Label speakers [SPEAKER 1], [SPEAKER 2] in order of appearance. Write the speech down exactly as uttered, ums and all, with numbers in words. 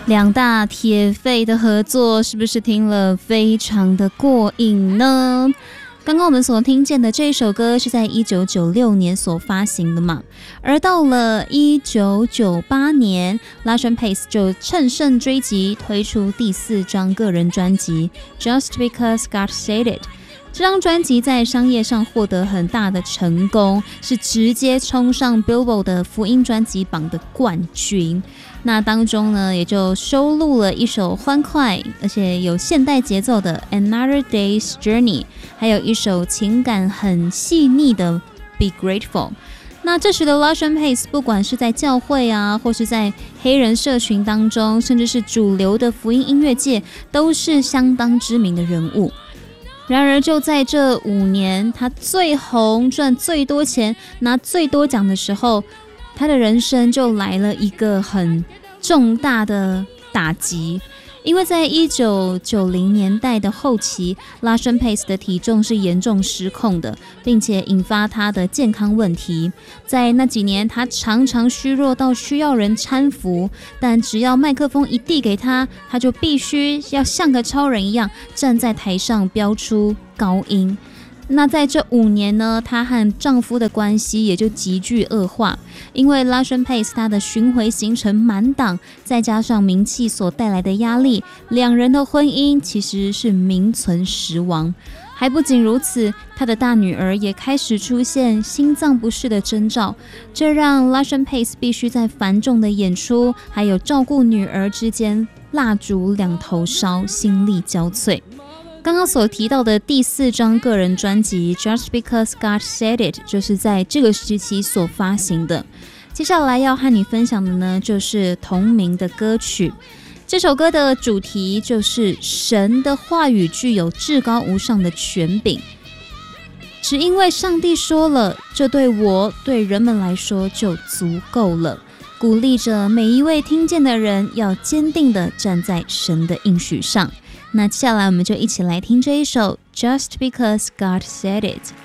[SPEAKER 1] 两大铁肺的合作，是不是听了非常的过瘾呢？刚刚我们所听见的这首歌是在一九九六年所发行的嘛，而到了一九九八年 Lashon Pace 就乘胜追击，推出第四张个人专辑 Just Because God Said It。 这张专辑在商业上获得很大的成功，是直接冲上 Billboard 的福音专辑榜的冠军。那当中呢，也就收录了一首欢快而且有现代节奏的 Another Day's Journey， 还有一首情感很细腻的 Be Grateful。 那这时的 Lashon Pace 不管是在教会啊，或是在黑人社群当中，甚至是主流的福音音乐界，都是相当知名的人物。然而就在这五年，他最红、赚最多钱、拿最多奖的时候，他的人生就来了一个很重大的打击。因为在一九九零年代的后期， Lashon Pace 的体重是严重失控的，并且引发他的健康问题。在那几年，他常常虚弱到需要人搀扶，但只要麦克风一递给他，他就必须要像个超人一样站在台上飙出高音。那在这五年呢，她和丈夫的关系也就急剧恶化，因为 Lashon Pace 她的巡回行程满档，再加上名气所带来的压力，两人的婚姻其实是名存实亡。还不仅如此，她的大女儿也开始出现心脏不适的征兆，这让 Lashon Pace 必须在繁重的演出还有照顾女儿之间蜡烛两头烧，心力交瘁。刚刚所提到的第四张个人专辑 Just Because God Said It 就是在这个时期所发行的。接下来要和你分享的呢，就是同名的歌曲。这首歌的主题就是神的话语具有至高无上的权柄，只因为上帝说了，这对我对人们来说就足够了，鼓励着每一位听见的人要坚定地站在神的应许上。那接下来我们就一起来听这一首 Just Because God Said It。